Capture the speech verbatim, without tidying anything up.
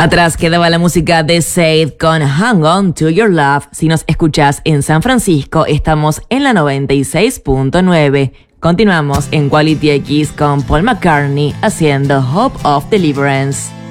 Atrás quedaba la música de Said con Hang On to Your Love. Si nos escuchás en San Francisco, estamos en la noventa y seis punto nueve. Continuamos en Quality X con Paul McCartney haciendo Hope of Deliverance.